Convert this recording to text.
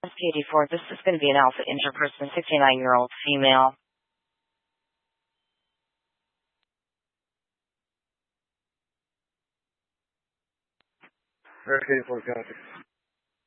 Katie Ford. This is going to be an alpha interperson, 69-year-old female. Katie Ford, copy.